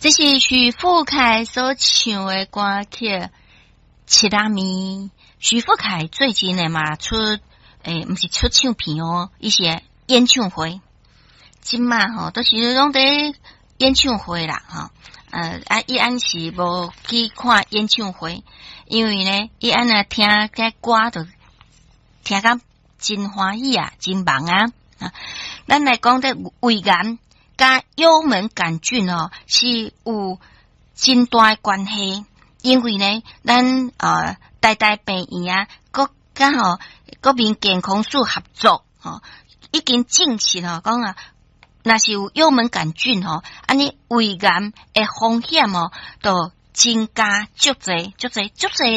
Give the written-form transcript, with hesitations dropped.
这是徐富凯所唱的歌曲《七拉咪》。徐富凯最近呢嘛出不是出唱片哦，一些演唱会，今嘛吼都是拢在演唱会啦哈。伊安是无去看演唱会，因为呢，伊安那听这歌就听甲真欢喜啊，真忙啊。咱来讲这胃癌甲幽门杆菌哦，是有真大的关系。因为呢，咱大病院啊，刚好国民健康署合作已经证实讲啊，若是有幽门杆菌安尼胃癌的风险就增加足侪